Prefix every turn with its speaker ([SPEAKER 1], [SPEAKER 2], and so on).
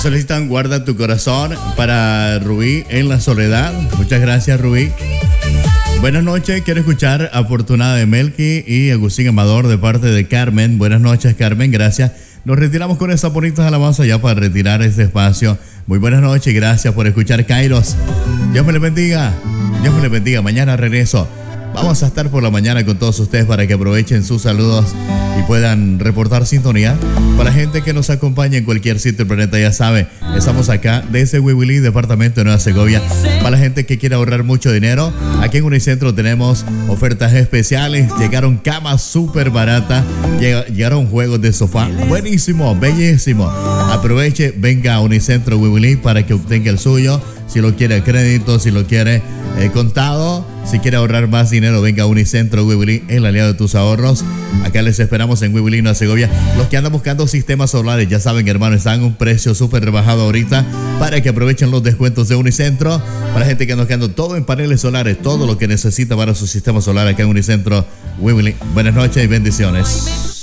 [SPEAKER 1] solicitan Guarda tu corazón para Rubí en la soledad. Muchas gracias, Rubí. Buenas noches, quiero escuchar Afortunada de Melqui y Agustín Amador de parte de Carmen. Buenas noches, Carmen, gracias. Nos retiramos con esta bonita alabanza ya para retirar este espacio. Muy buenas noches, gracias por escuchar Kairos. Dios me le bendiga, Dios me le bendiga. Mañana regreso. Vamos a estar por la mañana con todos ustedes para que aprovechen sus saludos y puedan reportar sintonía. Para la gente que nos acompaña en cualquier sitio del planeta, ya sabe, estamos acá desde Huihuilí, departamento de Nueva Segovia. Para la gente que quiere ahorrar mucho dinero, aquí en Unicentro tenemos ofertas especiales. Llegaron camas súper baratas, llegaron juegos de sofá. Buenísimo, bellísimo. Aproveche, venga a Unicentro Huihuilí para que obtenga el suyo. Si lo quiere a crédito, si lo quiere contado, si quiere ahorrar más dinero, venga a Unicentro Huihuilí, el aliado de tus ahorros. Acá les esperamos en Huihuilí, Nueva Segovia. Los que andan buscando sistemas solares, ya saben, hermano, están a un precio súper rebajado ahorita para que aprovechen los descuentos de Unicentro. Para la gente que anda buscando todo en paneles solares, todo lo que necesita para su sistema solar acá en Unicentro Huihuilí. Buenas noches y bendiciones.